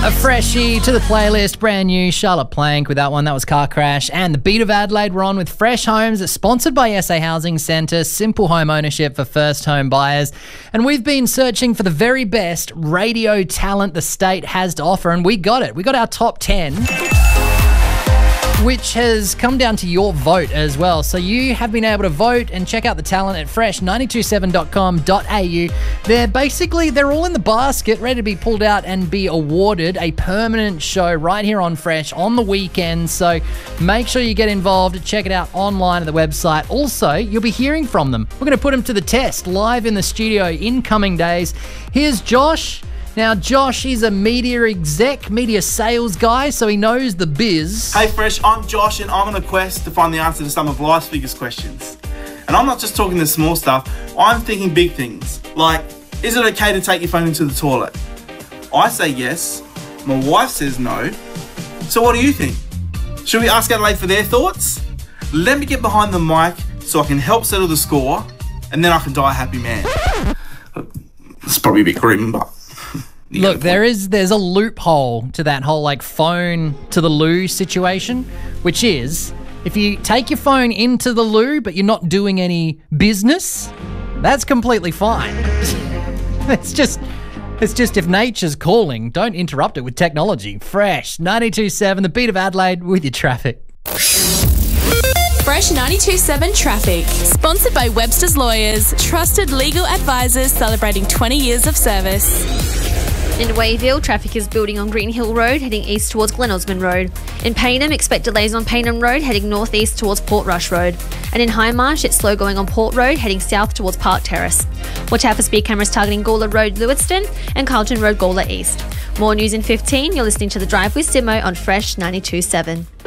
A freshie to the playlist, brand new Charlotte Plank with that one. That was Car Crash. And the Beat of Adelaide, we're on with Fresh Homes. It's sponsored by SA Housing Centre, simple home ownership for first home buyers. And we've been searching for the very best radio talent the state has to offer, and we got it. We got our top 10. Which has come down to your vote as well. So you have been able to vote and check out the talent at fresh927.com.au. They're all in the basket, ready to be pulled out and be awarded a permanent show right here on Fresh on the weekend. So make sure you get involved. Check it out online at the website. Also, you'll be hearing from them. We're going to put them to the test live in the studio in coming days. Here's Josh. Now, Josh is a media exec, media sales guy, so he knows the biz. Hey Fresh, I'm Josh and I'm on a quest to find the answer to some of life's biggest questions. And I'm not just talking the small stuff, I'm thinking big things. Like, is it okay to take your phone into the toilet? I say yes, my wife says no. So what do you think? Should we ask Adelaide for their thoughts? Let me get behind the mic so I can help settle the score, and then I can die a happy man. It's probably a bit grim, but... Look, there's a loophole to that whole like phone to the loo situation, which is if you take your phone into the loo but you're not doing any business, that's completely fine. It's just if nature's calling, don't interrupt it with technology. Fresh 92.7, the Beat of Adelaide with your traffic. Fresh 92.7 Traffic. Sponsored by Webster's Lawyers, trusted legal advisors celebrating 20 years of service. In Wayville, traffic is building on Green Hill Road, heading east towards Glen Osmond Road. In Payneham, expect delays on Payneham Road, heading northeast towards Port Rush Road. And in Highmarsh, it's slow going on Port Road, heading south towards Park Terrace. Watch out for speed cameras targeting Gawler Road, Lewiston, and Carlton Road, Gawler East. More news in 15. You're listening to The Drive with Simo on Fresh 92.7.